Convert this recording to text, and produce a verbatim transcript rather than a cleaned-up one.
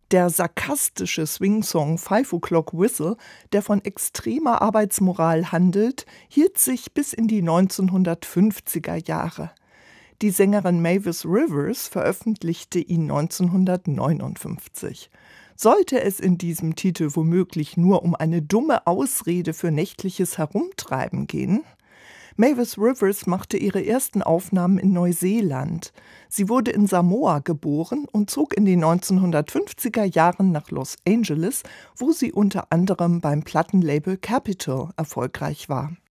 Der sarkastische Swing-Song Five O'Clock Whistle, der von extremer Arbeitsmoral handelt, hielt sich bis in die neunzehnhundertfünfziger Jahre. Die Sängerin Mavis Rivers veröffentlichte ihn neunzehnhundertneunundfünfzig. Sollte es in diesem Titel womöglich nur um eine dumme Ausrede für nächtliches Herumtreiben gehen? Mavis Rivers machte ihre ersten Aufnahmen in Neuseeland. Sie wurde in Samoa geboren und zog in den neunzehnhundertfünfziger Jahren nach Los Angeles, wo sie unter anderem beim Plattenlabel Capitol erfolgreich war.